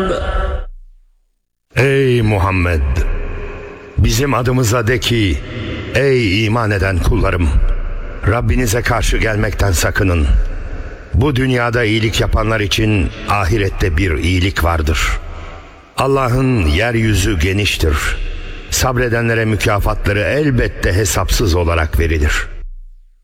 Ey Muhammed! Bizim adımıza de ki, ey iman eden kullarım! Rabbinize karşı gelmekten sakının. Bu dünyada iyilik yapanlar için ahirette bir iyilik vardır. Allah'ın yeryüzü geniştir. Sabredenlere mükafatları elbette hesapsız olarak verilir.